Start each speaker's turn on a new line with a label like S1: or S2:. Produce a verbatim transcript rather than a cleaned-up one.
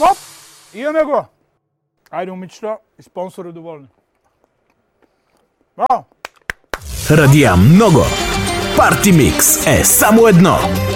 S1: Топ! Имаме го! Айде, момичета и спонсори доволни. Браво!
S2: Радия много! Парти Микс е само едно!